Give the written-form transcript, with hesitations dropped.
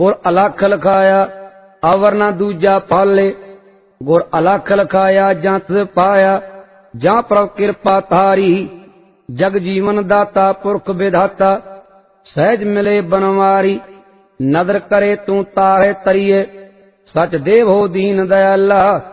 गुर अलख लिखाया अवर ना दूजा पाले। गुर अलख लिखाया जंत पाया जा प्रभ कृपा तारी। जग जीवन दाता पुरख विधाता सहज मिले बनवारी। नदर करे तू तारे तरिए सच देव हो दीन दयाला।